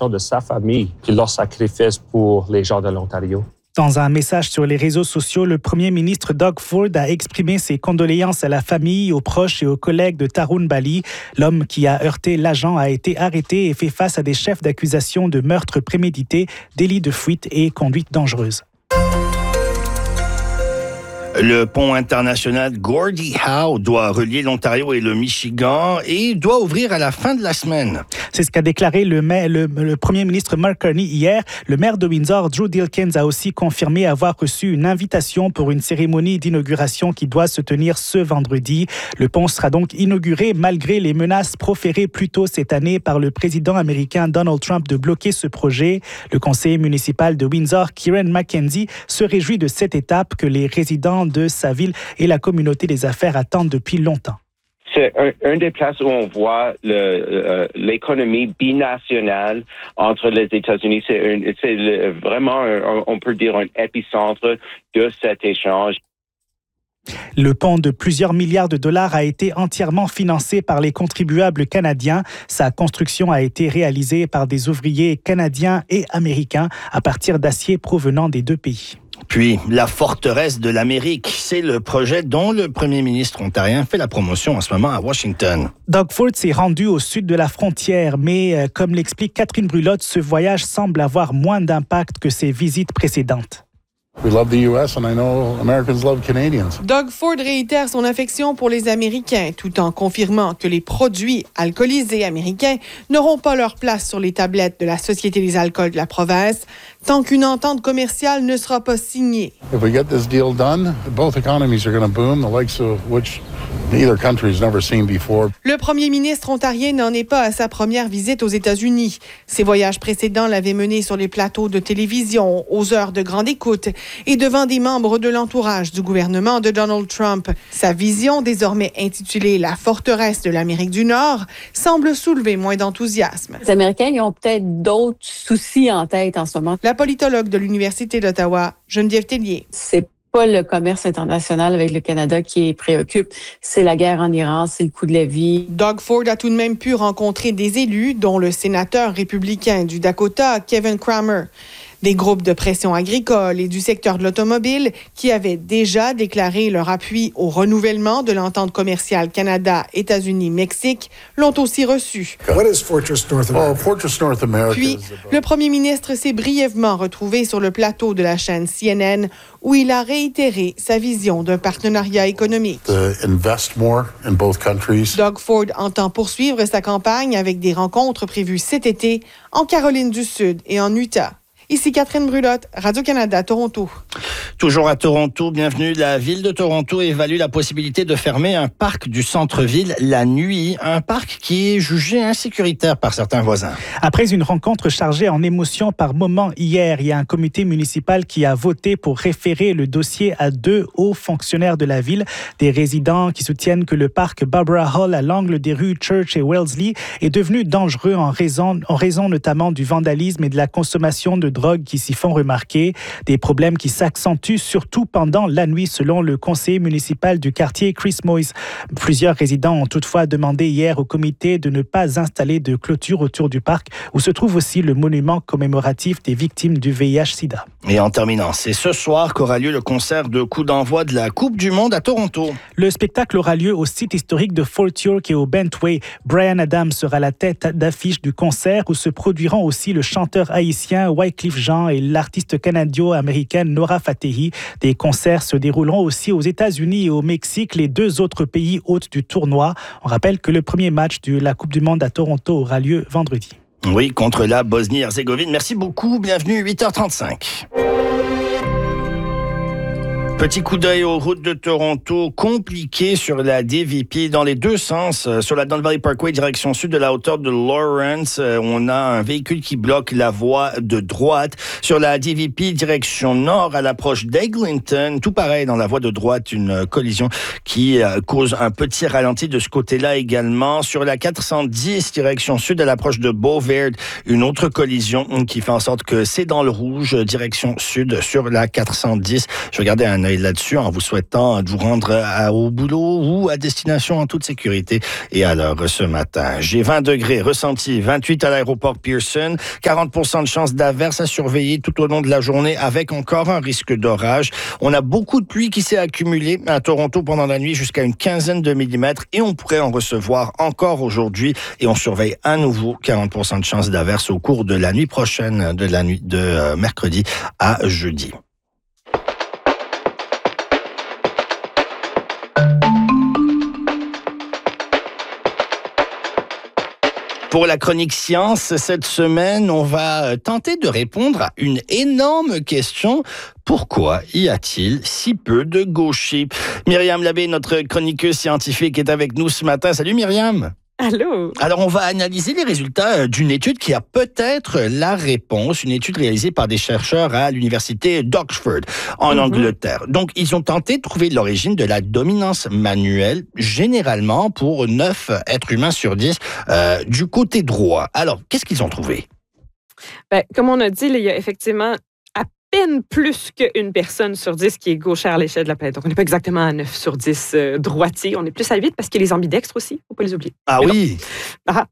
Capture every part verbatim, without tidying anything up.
l'attention de sa famille et leur sacrifice pour les gens de l'Ontario. Dans un message sur les réseaux sociaux, le premier ministre Doug Ford a exprimé ses condoléances à la famille, aux proches et aux collègues de Tarun Bali. L'homme qui a heurté l'agent a été arrêté et fait face à des chefs d'accusation de meurtre prémédité, délit de fuite et conduite dangereuse. Le pont international Gordie Howe doit relier l'Ontario et le Michigan et doit ouvrir à la fin de la semaine. C'est ce qu'a déclaré le, maire, le, le premier ministre Mark Carney hier. Le maire de Windsor, Drew Dilkens, a aussi confirmé avoir reçu une invitation pour une cérémonie d'inauguration qui doit se tenir ce vendredi. Le pont sera donc inauguré malgré les menaces proférées plus tôt cette année par le président américain Donald Trump de bloquer ce projet. Le conseiller municipal de Windsor, Kieran McKenzie, se réjouit de cette étape que les résidents de sa ville et la communauté des affaires attendent depuis longtemps. C'est un, un des places où on voit le, euh, l'économie binationale entre les États-Unis. C'est, un, c'est le, vraiment, un, on peut dire, un épicentre de cet échange. Le pont de plusieurs milliards de dollars a été entièrement financé par les contribuables canadiens. Sa construction a été réalisée par des ouvriers canadiens et américains à partir d'acier provenant des deux pays. Puis, la forteresse de l'Amérique, c'est le projet dont le premier ministre ontarien fait la promotion en ce moment à Washington. Doug Ford s'est rendu au sud de la frontière, mais euh, comme l'explique Catherine Brulotte, ce voyage semble avoir moins d'impact que ses visites précédentes. We love the U S and I know Americans love Canadians. Doug Ford réitère son affection pour les Américains tout en confirmant que les produits alcoolisés américains n'auront pas leur place sur les tablettes de la Société des alcools de la province tant qu'une entente commerciale ne sera pas signée. If we get this deal done, both economies are going to boom, the likes of which neither country's never seen before. Le premier ministre ontarien n'en est pas à sa première visite aux États-Unis. Ses voyages précédents l'avaient mené sur les plateaux de télévision, aux heures de grande écoute et devant des membres de l'entourage du gouvernement de Donald Trump. Sa vision, désormais intitulée « La forteresse de l'Amérique du Nord », semble soulever moins d'enthousiasme. Les Américains, ils ont peut-être d'autres soucis en tête en ce moment. La politologue de l'Université d'Ottawa, Geneviève Tellier. C'est pas le commerce international avec le Canada qui les préoccupe, c'est la guerre en Iran, c'est le coût de la vie. Doug Ford a tout de même pu rencontrer des élus, dont le sénateur républicain du Dakota, Kevin Cramer. Des groupes de pression agricole et du secteur de l'automobile qui avaient déjà déclaré leur appui au renouvellement de l'entente commerciale Canada-États-Unis-Mexique l'ont aussi reçu. What is Fortress North America? Oh, Fortress North America. Puis, le premier ministre s'est brièvement retrouvé sur le plateau de la chaîne C N N où il a réitéré sa vision d'un partenariat économique. To invest more in both countries. Doug Ford entend poursuivre sa campagne avec des rencontres prévues cet été en Caroline du Sud et en Utah. Ici Catherine Brulotte, Radio-Canada, Toronto. Toujours à Toronto, bienvenue. La ville de Toronto évalue la possibilité de fermer un parc du centre-ville la nuit. Un parc qui est jugé insécuritaire par certains voisins. Après une rencontre chargée en émotions par moments hier, il y a un comité municipal qui a voté pour référer le dossier à deux hauts fonctionnaires de la ville. Des résidents qui soutiennent que le parc Barbara Hall à l'angle des rues Church et Wellesley est devenu dangereux en raison, en raison notamment du vandalisme et de la consommation de drogue qui s'y font remarquer. Des problèmes qui s'accentuent surtout pendant la nuit, selon le conseiller municipal du quartier, Chris Moyes. Plusieurs résidents ont toutefois demandé hier au comité de ne pas installer de clôture autour du parc, où se trouve aussi le monument commémoratif des victimes du V I H sida. Et en terminant, c'est ce soir qu'aura lieu le concert de coup d'envoi de la Coupe du Monde à Toronto. Le spectacle aura lieu au site historique de Fort York et au Bentway. Bryan Adams sera la tête d'affiche du concert, où se produiront aussi le chanteur haïtien Wyclef Jean et l'artiste canadien-américaine Nora Fatehi. Des concerts se dérouleront aussi aux États-Unis et au Mexique, les deux autres pays hôtes du tournoi. On rappelle que le premier match de la Coupe du Monde à Toronto aura lieu vendredi. Oui, contre la Bosnie-Herzégovine. Merci beaucoup. Bienvenue, huit heures trente-cinq. Petit coup d'œil aux routes de Toronto, compliqué sur la D V P dans les deux sens. Sur la Don Valley Parkway, direction sud de la hauteur de Lawrence, on a un véhicule qui bloque la voie de droite. Sur la D V P, direction nord, à l'approche d'Eglinton, tout pareil, dans la voie de droite, une collision qui cause un petit ralenti de ce côté-là également. Sur la quatre cent dix, direction sud, à l'approche de Beauverde, une autre collision qui fait en sorte que c'est dans le rouge, direction sud sur la quatre cent dix. Je regardais un œil travailler là-dessus en vous souhaitant de vous rendre à, au boulot ou à destination en toute sécurité et à l'heure ce matin. J'ai vingt degrés ressentis, vingt-huit à l'aéroport Pearson, quarante pour cent de chance d'averse à surveiller tout au long de la journée avec encore un risque d'orage. On a beaucoup de pluie qui s'est accumulée à Toronto pendant la nuit jusqu'à une quinzaine de millimètres et on pourrait en recevoir encore aujourd'hui et on surveille à nouveau quarante pour cent de chance d'averse au cours de la nuit prochaine, de la nuit de euh, mercredi à jeudi. Pour la chronique science, cette semaine, on va tenter de répondre à une énorme question. Pourquoi y a-t-il si peu de gauchers? Myriam Labbé, notre chroniqueuse scientifique, est avec nous ce matin. Salut Myriam. Allô? Alors, on va analyser les résultats d'une étude qui a peut-être la réponse, une étude réalisée par des chercheurs à l'université d'Oxford, en mm-hmm. Angleterre. Donc, ils ont tenté de trouver l'origine de la dominance manuelle, généralement pour neuf êtres humains sur dix, euh, du côté droit. Alors, qu'est-ce qu'ils ont trouvé? Ben, comme on a dit, là, il y a effectivement à peine plus qu'une personne sur dix qui est gauchère à l'échelle de la planète. Donc, on n'est pas exactement à neuf sur dix euh, droitiers. On est plus à huit parce qu'il y a les ambidextres aussi. Il ne faut pas les oublier. Ah Mais oui! Ah.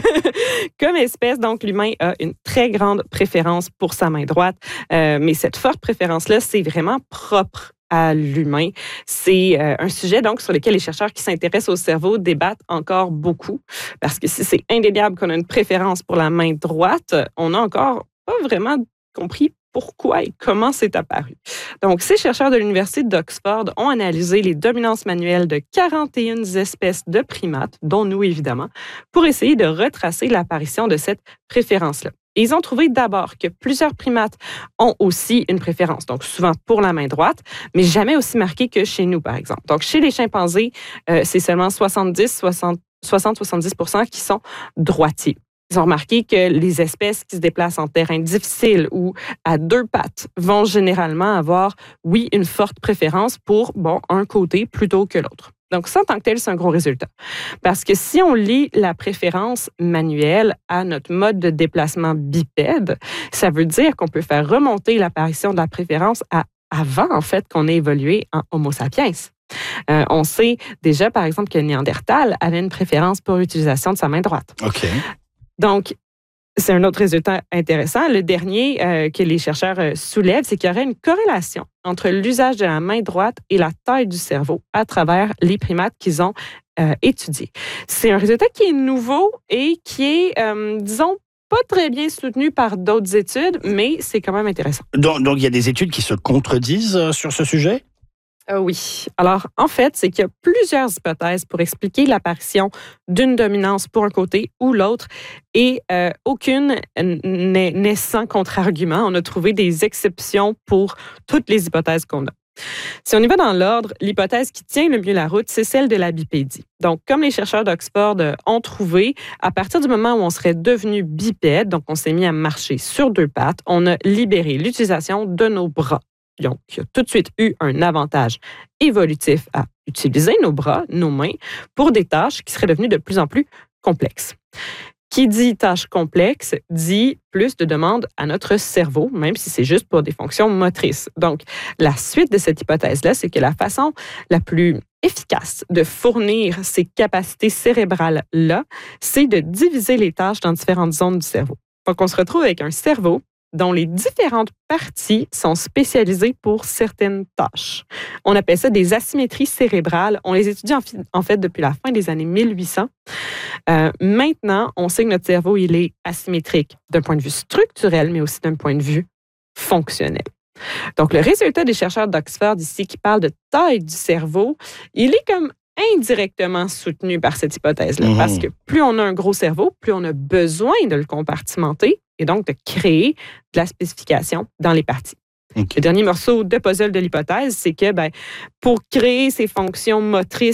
Comme espèce, donc, l'humain a une très grande préférence pour sa main droite. Euh, mais cette forte préférence-là, c'est vraiment propre à l'humain. C'est euh, un sujet donc sur lequel les chercheurs qui s'intéressent au cerveau débattent encore beaucoup. Parce que si c'est indéniable qu'on a une préférence pour la main droite, on n'a encore pas vraiment compris pourquoi et comment c'est apparu. Donc, ces chercheurs de l'Université d'Oxford ont analysé les dominances manuelles de quarante et une espèces de primates, dont nous évidemment, pour essayer de retracer l'apparition de cette préférence-là. Et ils ont trouvé d'abord que plusieurs primates ont aussi une préférence, donc souvent pour la main droite, mais jamais aussi marquée que chez nous, par exemple. Donc, chez les chimpanzés, euh, c'est seulement soixante-dix à soixante-dix pour cent qui sont droitiers. Ils ont remarqué que les espèces qui se déplacent en terrain difficile ou à deux pattes vont généralement avoir, oui, une forte préférence pour, bon, un côté plutôt que l'autre. Donc, ça, en tant que tel, c'est un gros résultat. Parce que si on lie la préférence manuelle à notre mode de déplacement bipède, ça veut dire qu'on peut faire remonter l'apparition de la préférence à avant, en fait, qu'on ait évolué en Homo sapiens. Euh, on sait déjà, par exemple, que Néandertal avait une préférence pour l'utilisation de sa main droite. OK. Donc, c'est un autre résultat intéressant. Le dernier euh, que les chercheurs euh, soulèvent, c'est qu'il y aurait une corrélation entre l'usage de la main droite et la taille du cerveau à travers les primates qu'ils ont euh, étudiés. C'est un résultat qui est nouveau et qui est, euh, disons, pas très bien soutenu par d'autres études, mais c'est quand même intéressant. Donc, donc, il y a des études qui se contredisent euh, sur ce sujet? Euh, oui. Alors, en fait, c'est qu'il y a plusieurs hypothèses pour expliquer l'apparition d'une dominance pour un côté ou l'autre et euh, aucune n'est, n'est sans contre-argument. On a trouvé des exceptions pour toutes les hypothèses qu'on a. Si on y va dans l'ordre, l'hypothèse qui tient le mieux la route, c'est celle de la bipédie. Donc, comme les chercheurs d'Oxford ont trouvé, à partir du moment où on serait devenu bipède, donc on s'est mis à marcher sur deux pattes, on a libéré l'utilisation de nos bras. Donc, il y a tout de suite eu un avantage évolutif à utiliser nos bras, nos mains, pour des tâches qui seraient devenues de plus en plus complexes. Qui dit tâches complexes dit plus de demandes à notre cerveau, même si c'est juste pour des fonctions motrices. Donc, la suite de cette hypothèse-là, c'est que la façon la plus efficace de fournir ces capacités cérébrales-là, c'est de diviser les tâches dans différentes zones du cerveau. Donc, on se retrouve avec un cerveau dont les différentes parties sont spécialisées pour certaines tâches. On appelle ça des asymétries cérébrales. On les étudie en, en fait depuis la fin des années mille huit cents. Euh, maintenant, on sait que notre cerveau, il est asymétrique d'un point de vue structurel, mais aussi d'un point de vue fonctionnel. Donc, le résultat des chercheurs d'Oxford ici qui parlent de taille du cerveau, il est comme indirectement soutenu par cette hypothèse-là. Mmh. Parce que plus on a un gros cerveau, plus on a besoin de le compartimenter et donc de créer de la spécification dans les parties. Okay. Le dernier morceau de puzzle de l'hypothèse, c'est que ben, pour créer ces fonctions motrices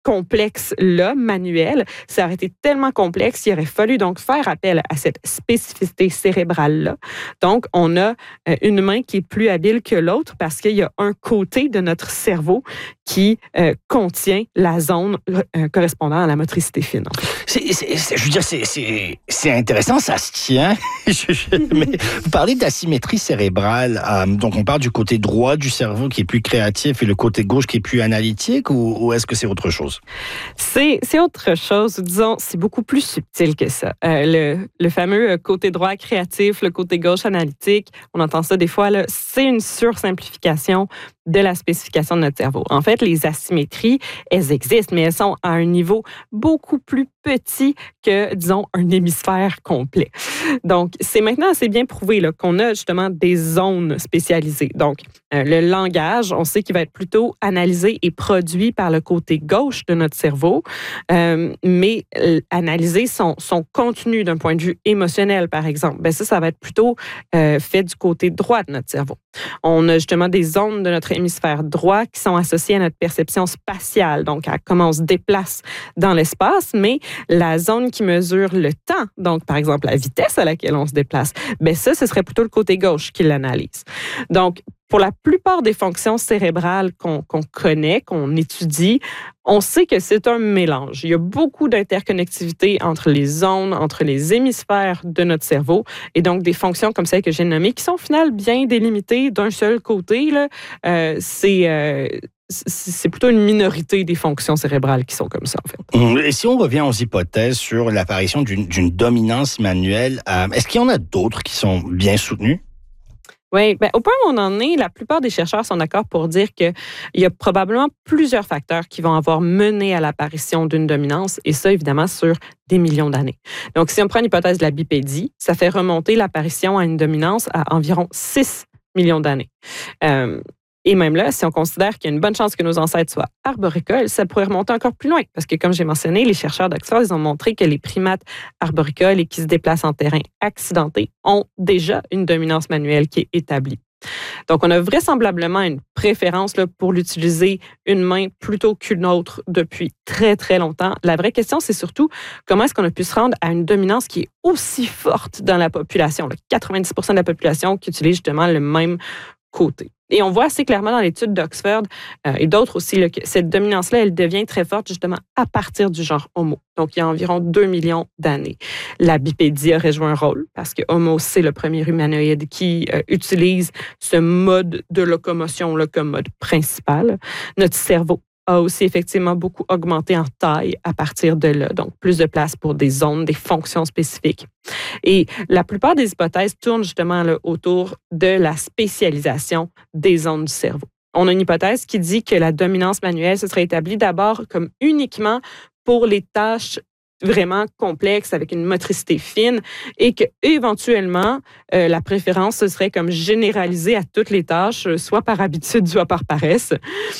complexe-là, manuel, ça aurait été tellement complexe, il aurait fallu donc faire appel à cette spécificité cérébrale-là. Donc, on a euh, une main qui est plus habile que l'autre parce qu'il y a un côté de notre cerveau qui euh, contient la zone euh, correspondant à la motricité fine. C'est, c'est, c'est, je veux dire, c'est, c'est, c'est intéressant, ça se tient. Mais vous parlez d'asymétrie cérébrale. Euh, donc, on parle du côté droit du cerveau qui est plus créatif et le côté gauche qui est plus analytique, ou, ou est-ce que c'est autre chose? C'est, c'est autre chose. Disons, c'est beaucoup plus subtil que ça. Euh, le, le fameux côté droit créatif, le côté gauche analytique, on entend ça des fois, là, c'est une sursimplification de la spécification de notre cerveau. En fait, les asymétries, elles existent, mais elles sont à un niveau beaucoup plus petit que, disons, un hémisphère complet. Donc, c'est maintenant assez bien prouvé là, qu'on a justement des zones spécialisées. Donc, euh, le langage, on sait qu'il va être plutôt analysé et produit par le côté gauche de notre cerveau, euh, mais euh, analyser son, son contenu d'un point de vue émotionnel, par exemple, ben ça, ça va être plutôt euh, fait du côté droit de notre cerveau. On a justement des zones de notre hémisphère droit qui sont associées à notre perception spatiale, donc à comment on se déplace dans l'espace, mais la zone qui mesure le temps, donc par exemple la vitesse à laquelle on se déplace, ben ça, ce serait plutôt le côté gauche qui l'analyse. Donc, pour la plupart des fonctions cérébrales qu'on, qu'on connaît, qu'on étudie, on sait que c'est un mélange. Il y a beaucoup d'interconnectivité entre les zones, entre les hémisphères de notre cerveau, et donc des fonctions comme celles que j'ai nommées, qui sont au final bien délimitées d'un seul côté. Là, euh, c'est... Euh, c'est plutôt une minorité des fonctions cérébrales qui sont comme ça, en fait. Et si on revient aux hypothèses sur l'apparition d'une, d'une dominance manuelle, euh, est-ce qu'il y en a d'autres qui sont bien soutenues? Oui, ben, au point où on en est, la plupart des chercheurs sont d'accord pour dire qu'il y a probablement plusieurs facteurs qui vont avoir mené à l'apparition d'une dominance, et ça, évidemment, sur des millions d'années. Donc, si on prend l'hypothèse de la bipédie, ça fait remonter l'apparition à une dominance à environ six millions d'années. Euh, Et même là, si on considère qu'il y a une bonne chance que nos ancêtres soient arboricoles, ça pourrait remonter encore plus loin. Parce que, comme j'ai mentionné, les chercheurs d'Oxford, ils ont montré que les primates arboricoles et qui se déplacent en terrain accidenté ont déjà une dominance manuelle qui est établie. Donc, on a vraisemblablement une préférence là, pour l'utiliser une main plutôt qu'une autre depuis très, très longtemps. La vraie question, c'est surtout comment est-ce qu'on a pu se rendre à une dominance qui est aussi forte dans la population. Là, quatre-vingt-dix pour cent de la population qui utilise justement le même côté. Et on voit assez clairement dans l'étude d'Oxford euh, et d'autres aussi là, que cette dominance-là, elle devient très forte justement à partir du genre Homo. Donc, il y a environ deux millions d'années. La bipédie aurait joué un rôle parce que Homo, c'est le premier humanoïde qui euh, utilise ce mode de locomotion là, comme mode principal. Notre cerveau a aussi effectivement beaucoup augmenté en taille à partir de là. Donc, plus de place pour des zones, des fonctions spécifiques. Et la plupart des hypothèses tournent justement là, autour de la spécialisation des zones du cerveau. On a une hypothèse qui dit que la dominance manuelle se serait établie d'abord comme uniquement pour les tâches vraiment complexes avec une motricité fine et que éventuellement euh, la préférence ce serait comme généralisée à toutes les tâches, soit par habitude, soit par paresse.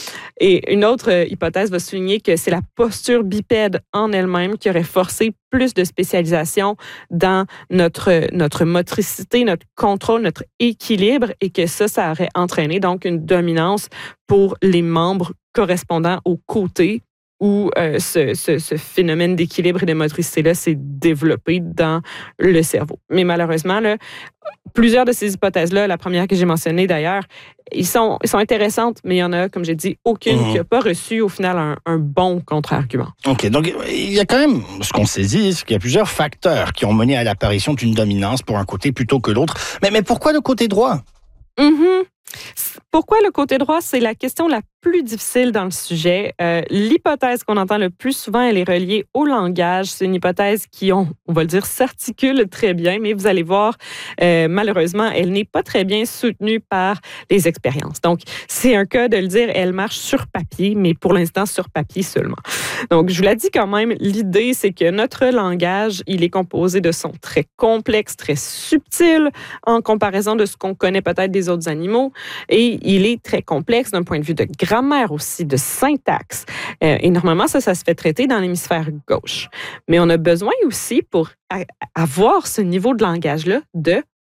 Et une autre euh, hypothèse va souligner que c'est la posture bipède en elle-même qui aurait forcé plus de spécialisation dans notre, notre motricité, notre contrôle, notre équilibre et que ça, ça aurait entraîné donc une dominance pour les membres correspondant aux côtés où euh, ce, ce, ce phénomène d'équilibre et de motricité-là s'est développé dans le cerveau. Mais malheureusement, là, plusieurs de ces hypothèses-là, la première que j'ai mentionnée d'ailleurs, ils sont, ils sont intéressantes, mais il y en a, comme j'ai dit, aucune mmh. qui n'a pas reçu au final un, un bon contre-argument. OK, donc il y a quand même, ce qu'on s'est dit, c'est qu'il y a plusieurs facteurs qui ont mené à l'apparition d'une dominance pour un côté plutôt que l'autre. Mais, mais pourquoi le côté droit? Mm-hmm. Pourquoi le côté droit? C'est la question la plus difficile dans le sujet. Euh, l'hypothèse qu'on entend le plus souvent, elle est reliée au langage. C'est une hypothèse qui, on, on va le dire, s'articule très bien, mais vous allez voir, euh, malheureusement, elle n'est pas très bien soutenue par les expériences. Donc, c'est un cas de le dire, elle marche sur papier, mais pour l'instant, sur papier seulement. Donc, je vous l'ai dit quand même, l'idée, c'est que notre langage, il est composé de sons très complexes, très subtils en comparaison de ce qu'on connaît peut-être des autres animaux. Et il est très complexe d'un point de vue de grammaire aussi, de syntaxe. Euh, et normalement, ça, ça se fait traiter dans l'hémisphère gauche. Mais on a besoin aussi, pour a- avoir ce niveau de langage-là, de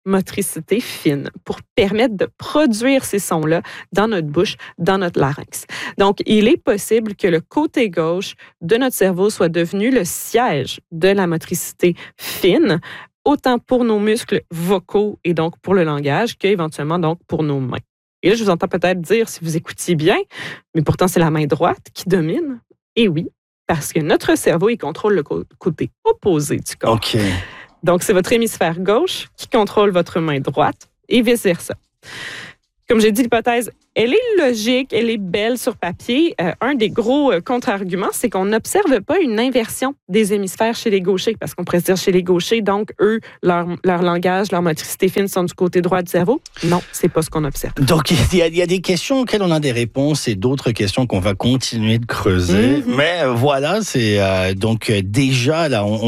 motricité fine pour permettre de produire ces sons-là dans notre bouche, dans notre larynx. Donc, il est possible que le côté gauche de notre cerveau soit devenu le siège de la motricité fine, autant pour nos muscles vocaux et donc pour le langage qu'éventuellement donc pour nos mains. Et là, je vous entends peut-être dire, si vous écoutiez bien, mais pourtant c'est la main droite qui domine. Et oui, parce que notre cerveau, il contrôle le côté opposé du corps. OK. Donc, c'est votre hémisphère gauche qui contrôle votre main droite et vice-versa. Comme j'ai dit, l'hypothèse, elle est logique, elle est belle sur papier. Euh, un des gros euh, contre-arguments, c'est qu'on n'observe pas une inversion des hémisphères chez les gauchers, parce qu'on pourrait se dire chez les gauchers, donc eux, leur, leur langage, leur motricité fine sont du côté droit du cerveau. Non, c'est pas ce qu'on observe. Donc, il y, a, il y a des questions auxquelles on a des réponses et d'autres questions qu'on va continuer de creuser. Mm-hmm. Mais voilà, c'est euh, donc déjà, là, on